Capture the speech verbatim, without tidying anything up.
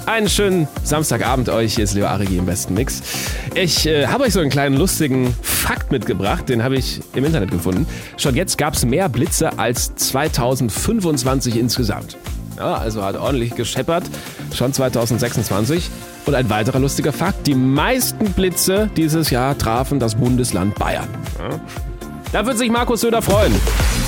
Einen schönen Samstagabend euch. Hier ist Leo Arigi im besten Mix. Ich äh, habe euch so einen kleinen lustigen Fakt mitgebracht. Den habe ich im Internet gefunden. Schon jetzt gab es mehr Blitze als zweitausendfünfundzwanzig insgesamt. Ja, also hat ordentlich gescheppert. Schon zweitausendsechsundzwanzig. Und ein weiterer lustiger Fakt. Die meisten Blitze dieses Jahr trafen das Bundesland Bayern. Ja. Da wird sich Markus Söder freuen.